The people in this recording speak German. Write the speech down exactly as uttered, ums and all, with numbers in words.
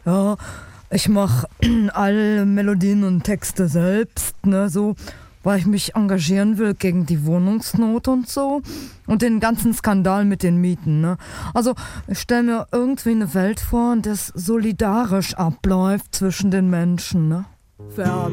Ja, ich mache alle Melodien und Texte selbst, ne, so, weil ich mich engagieren will gegen die Wohnungsnot und so und den ganzen Skandal mit den Mieten, ne. Also ich stelle mir irgendwie eine Welt vor, in der es solidarisch abläuft zwischen den Menschen, ne. Fern